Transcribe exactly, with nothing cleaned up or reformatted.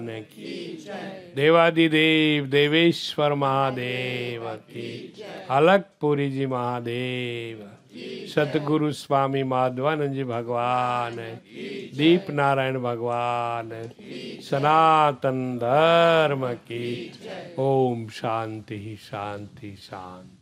देवादिदेव देवेश्वर महादेव की। अलकपुरी जी महादेव, सतगुरु स्वामी माधवानंद जी भगवान, दीप नारायण भगवान, सनातन धर्म की। ओम शांति शांति शांति।